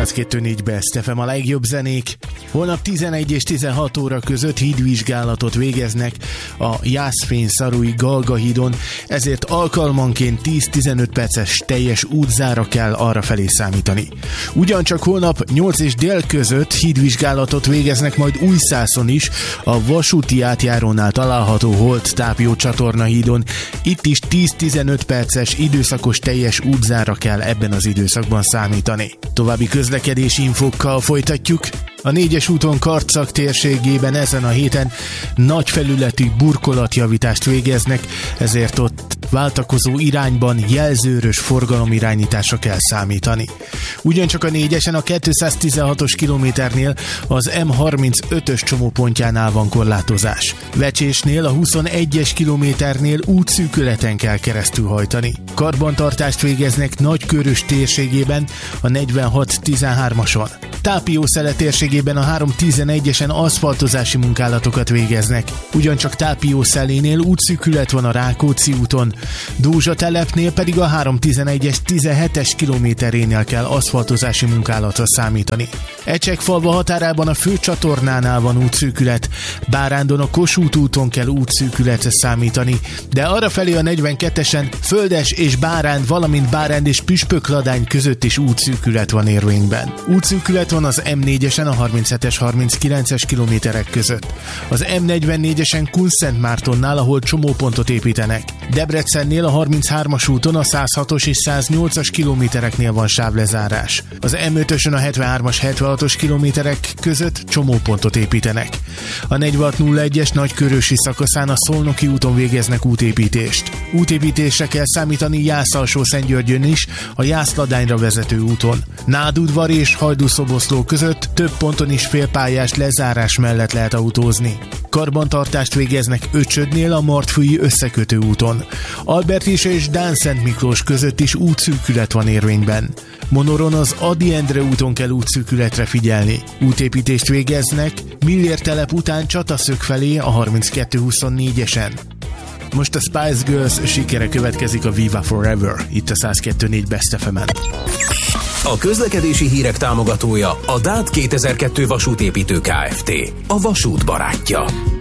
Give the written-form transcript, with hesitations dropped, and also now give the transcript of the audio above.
102.4 Best FM a legjobb zenék. Holnap 11 és 16 óra között hídvizsgálatot végeznek a Jászfény-Szarui Galga hídon, ezért alkalmanként 10-15 perces teljes útzára kell arrafelé számítani. Ugyancsak holnap 8 és dél között hídvizsgálatot végeznek majd Újszászon is, a vasúti átjárónál található Holt-Tápió csatorna hídon. Itt is 10-15 perces időszakos teljes útzára kell ebben az időszakban számítani. További közlekedési infókkal folytatjuk. A 4-es úton Karcag térségében ezen a héten nagy felületű burkolatjavítást végeznek, ezért ott váltakozó irányban jelzőrös forgalomirányításra kell számítani. Ugyancsak a 4-esen a 216-os kilométernél az M35-ös csomópontjánál van korlátozás. Vecsésnél a 21-es kilométernél útszűkületen kell keresztülhajtani. Karbantartást végeznek Nagykörös térségében a 46-13-ason. Tápiószele térségében a 311-esen aszfaltozási munkálatokat végeznek. Ugyancsak Tápiószelénél útszűkület van a Rákóczi úton, Dózsa telepnél pedig a 311-es 17-es kilométerénél kell aszfaltozási munkálatra számítani. Ecsekfalva határában a főcsatornánál van útszűkület, Bárándon a Kossuth úton kell útszűkületre számítani, de arrafelé a 42-esen Földes és Báránd, valamint Báránd és Püspökladány között is útszűkület van érvényben. Útszűkület van az M4-esen a 37-es 39-es kilométerek között. Az M44-esen Kunszentmártonnál, ahol csomópontot építenek. Debrecennél a 33-as úton a 106-os és 108-as kilométereknél van sávlezárás. Az M5-ösön a 73-as 76-os kilométerek között csomópontot építenek. A 4601-es Nagykörösi szakaszán a Szolnoki úton végeznek útépítést. Útépítésre kell számítani Jász-Alsó-Szentgyörgyön is, a Jászladányra vezető úton. Nádudvar és Hajdúszoboszló között több ponton is félpályás lezárás mellett lehet autózni. Karbantartást végeznek Öcsödnél a Martfői összekötő úton. Albertis és Dánszent Miklós között is útszűkület van érvényben. Monoron az Ady Endre úton kell útszűkületre figyelni. Útépítést végeznek Millér telep után Csataszög felé a 32-24-esen. Most a Spice Girls sikere következik a Viva Forever, itt a 102.4 Best FM-en. A közlekedési hírek támogatója a DÁT 2002 vasútépítő Kft. A vasút barátja.